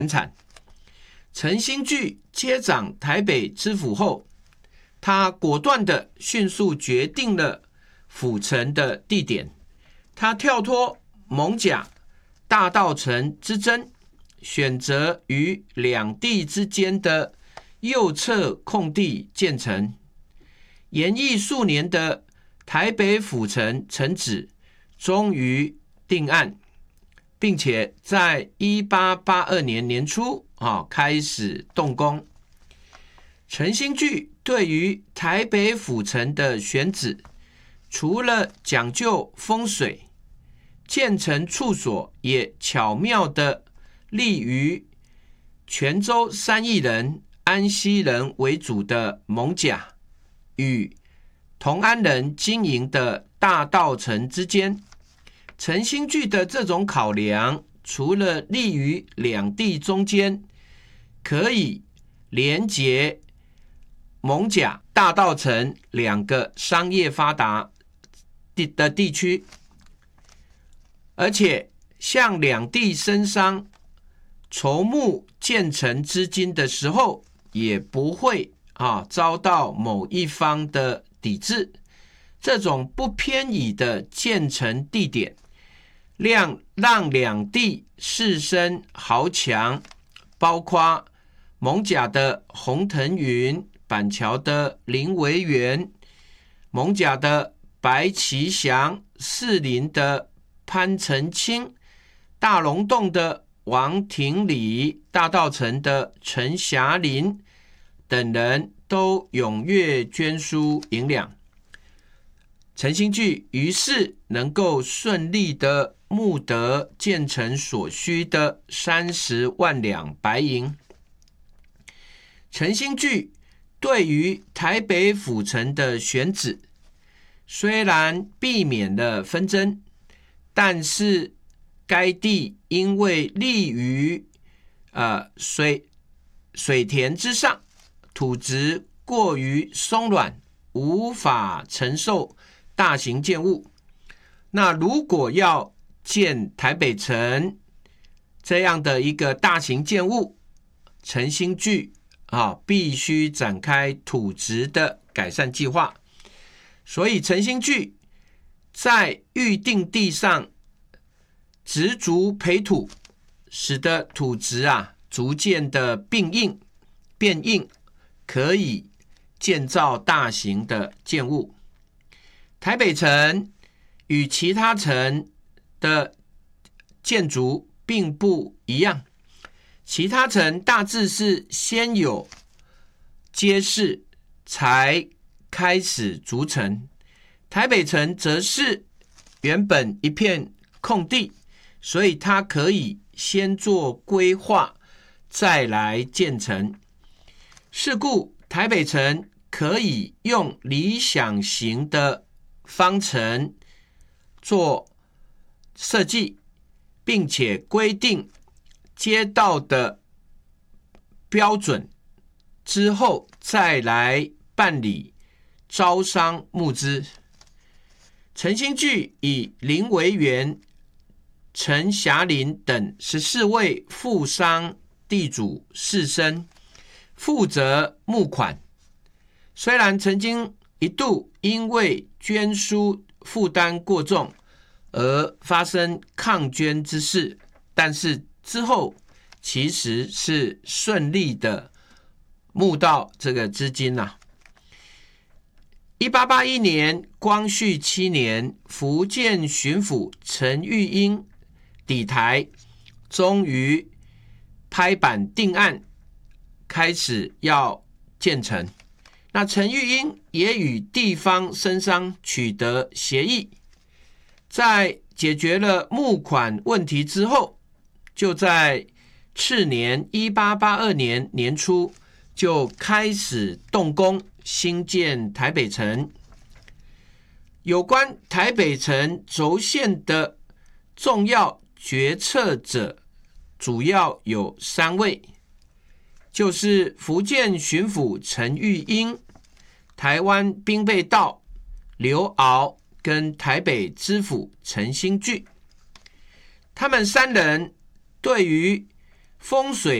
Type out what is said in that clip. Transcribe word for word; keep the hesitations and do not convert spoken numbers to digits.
产。陈兴聚接掌台北知府后，他果断的迅速决定了府城的地点，他跳脱艋舺大稻埕之争，选择于两地之间的右侧空地建成。延役数年的台北府城城址终于定案，并且在一八八二年年初、啊、开始动工。陈兴聚对于台北府城的选址，除了讲究风水，建成处所也巧妙地立于泉州三义人、安溪人为主的艋舺与同安人经营的大稻埕之间。陈兴聚的这种考量，除了立于两地中间，可以连结艋舺、大稻埕两个商业发达的地区，而且向两地生商筹募建成资金的时候，也不会、啊、遭到某一方的抵制。这种不偏倚的建成地点，让让两地士绅豪强，包括艋舺的洪腾云、板桥的林维元、艋舺的白其祥、士林的潘承清、大龙洞的王廷礼、大稻埕的陈霞林等人都踊跃捐书银两。陈兴聚于是能够顺利的募得建成所需的三十万两白银。陈兴聚对于台北府城的选址，虽然避免了纷争，但是该地因为立于、呃、水, 水田之上，土质过于松软，无法承受大型建物。那如果要建台北城这样的一个大型建物，陈兴聚、啊、必须展开土质的改善计划。所以陈兴聚在预定地上植竹培土，使得土质啊逐渐的变硬变硬，可以建造大型的建物。台北城与其他城的建筑并不一样，其他城大致是先有街市才开始筑城，台北城则是原本一片空地，所以它可以先做规划再来建成。是故台北城可以用理想型的方程做设计，并且规定街道的标准之后再来办理招商募资。陈兴聚以林维元、陈霞林等十四位富商地主士绅负责募款。虽然曾经一度因为捐书负担过重而发生抗捐之事，但是之后其实是顺利的募到这个资金啊。一八八一年光绪七年，福建巡抚陈玉英抵台，终于拍板定案，开始要建成。那陈玉英也与地方绅商取得协议，在解决了募款问题之后，就在次年一八八二年年初就开始动工兴建台北城。有关台北城轴线的重要决策者主要有三位，就是福建巡抚陈玉英、台湾兵备道刘骜跟台北知府陈兴聚。他们三人对于风水